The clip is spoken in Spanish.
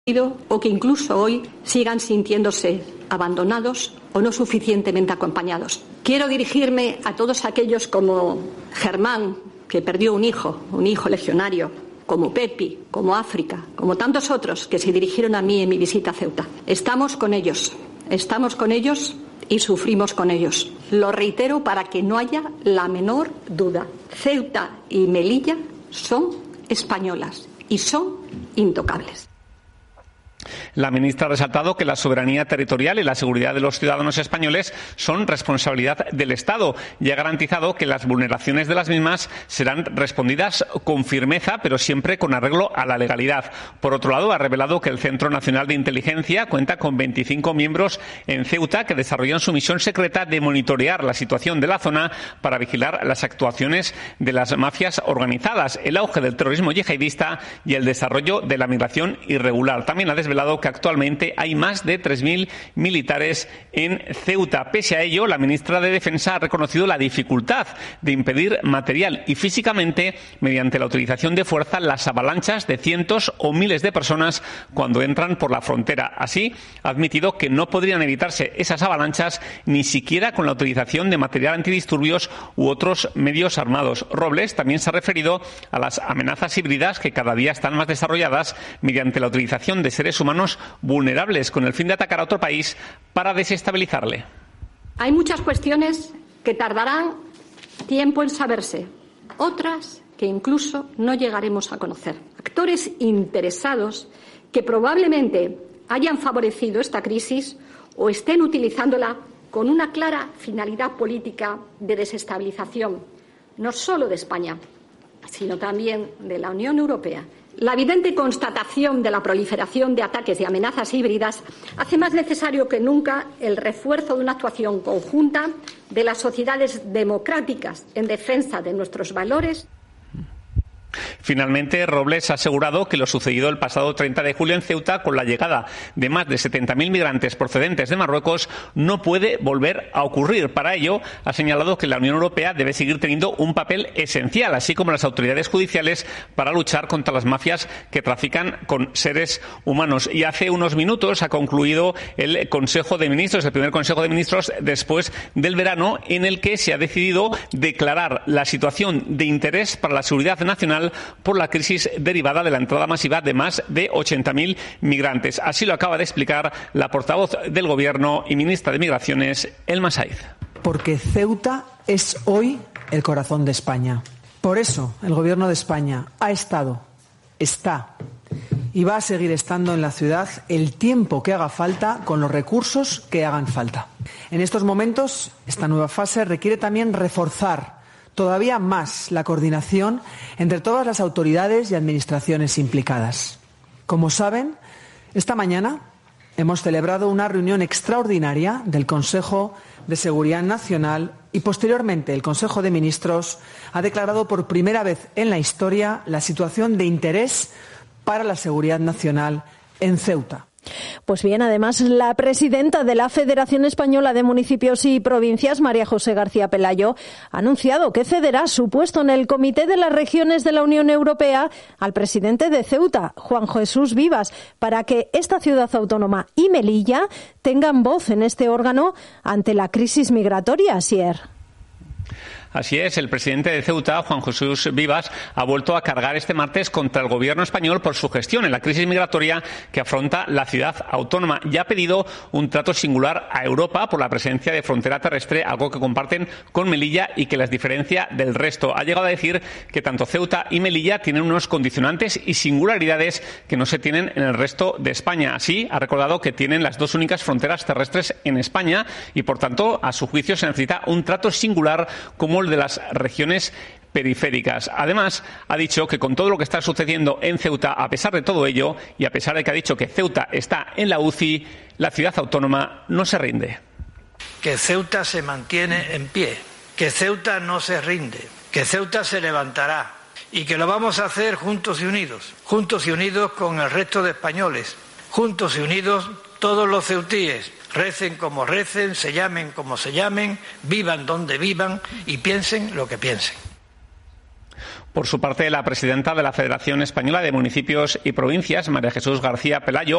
o que incluso hoy sigan sintiéndose abandonados o no suficientemente acompañados. Quiero dirigirme a todos aquellos como Germán, que perdió un hijo legionario, como Pepi, como África, como tantos otros que se dirigieron a mí en mi visita a Ceuta. Estamos con ellos y sufrimos con ellos. Lo reitero para que no haya la menor duda. Ceuta y Melilla son españolas y son intocables. La ministra ha resaltado que la soberanía territorial y la seguridad de los ciudadanos españoles son responsabilidad del Estado y ha garantizado que las vulneraciones de las mismas serán respondidas con firmeza, pero siempre con arreglo a la legalidad. Por otro lado, ha revelado que el Centro Nacional de Inteligencia cuenta con 25 miembros en Ceuta que desarrollan su misión secreta de monitorear la situación de la zona para vigilar las actuaciones de las mafias organizadas, el auge del terrorismo yihadista y el desarrollo de la migración irregular. También ha desvelado que actualmente hay más de 3.000 militares en Ceuta. Pese a ello, la ministra de Defensa ha reconocido la dificultad de impedir material y físicamente, mediante la utilización de fuerza, las avalanchas de cientos o miles de personas cuando entran por la frontera. Así, ha admitido que no podrían evitarse esas avalanchas ni siquiera con la utilización de material antidisturbios u otros medios armados. Robles también se ha referido a las amenazas híbridas que cada día están más desarrolladas mediante la utilización de seres humanos vulnerables con el fin de atacar a otro país para desestabilizarle. Hay muchas cuestiones que tardarán tiempo en saberse, otras que incluso no llegaremos a conocer. Actores interesados que probablemente hayan favorecido esta crisis o estén utilizándola con una clara finalidad política de desestabilización, no solo de España, sino también de la Unión Europea. La evidente constatación de la proliferación de ataques y amenazas híbridas hace más necesario que nunca el refuerzo de una actuación conjunta de las sociedades democráticas en defensa de nuestros valores. Finalmente, Robles ha asegurado que lo sucedido el pasado 30 de julio en Ceuta, con la llegada de más de 70.000 migrantes procedentes de Marruecos, no puede volver a ocurrir. Para ello, ha señalado que la Unión Europea debe seguir teniendo un papel esencial, así como las autoridades judiciales, para luchar contra las mafias que trafican con seres humanos. Y hace unos minutos ha concluido el Consejo de Ministros, el primer Consejo de Ministros después del verano, en el que se ha decidido declarar la situación de interés para la seguridad nacional por la crisis derivada de la entrada masiva de más de 80.000 migrantes. Así lo acaba de explicar la portavoz del Gobierno y ministra de Migraciones, Elma Saiz. Porque Ceuta es hoy el corazón de España. Por eso el Gobierno de España ha estado, está y va a seguir estando en la ciudad el tiempo que haga falta con los recursos que hagan falta. En estos momentos, esta nueva fase requiere también reforzar todavía más la coordinación entre todas las autoridades y administraciones implicadas. Como saben, esta mañana hemos celebrado una reunión extraordinaria del Consejo de Seguridad Nacional y posteriormente el Consejo de Ministros ha declarado por primera vez en la historia la situación de interés para la seguridad nacional en Ceuta. Pues bien, además, la presidenta de la Federación Española de Municipios y Provincias, María José García Pelayo, ha anunciado que cederá su puesto en el Comité de las Regiones de la Unión Europea al presidente de Ceuta, Juan Jesús Vivas, para que esta ciudad autónoma y Melilla tengan voz en este órgano ante la crisis migratoria, Asier. Así es, el presidente de Ceuta, Juan Jesús Vivas, ha vuelto a cargar este martes contra el Gobierno español por su gestión en la crisis migratoria que afronta la ciudad autónoma y ha pedido un trato singular a Europa por la presencia de frontera terrestre, algo que comparten con Melilla y que las diferencia del resto. Ha llegado a decir que tanto Ceuta y Melilla tienen unos condicionantes y singularidades que no se tienen en el resto de España. Así, ha recordado que tienen las dos únicas fronteras terrestres en España y, por tanto, a su juicio se necesita un trato singular como el de las regiones periféricas. Además, ha dicho que con todo lo que está sucediendo en Ceuta, a pesar de todo ello, y a pesar de que ha dicho que Ceuta está en la UCI, la ciudad autónoma no se rinde. Que Ceuta se mantiene en pie, que Ceuta no se rinde, que Ceuta se levantará y que lo vamos a hacer juntos y unidos con el resto de españoles, juntos y unidos todos los ceutíes. Recen como recen, se llamen como se llamen, vivan donde vivan y piensen lo que piensen. Por su parte, la presidenta de la Federación Española de Municipios y Provincias, María Jesús García Pelayo,